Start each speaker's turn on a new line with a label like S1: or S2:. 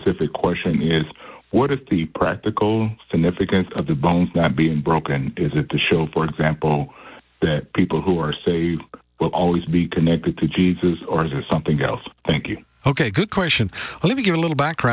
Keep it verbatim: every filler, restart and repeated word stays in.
S1: specific question is, what is the practical significance of the bones not being broken? Is it to show, for example, that people who are saved will always be connected to Jesus, or is it something else? Thank you.
S2: Okay, good question. Well, let me give a little background.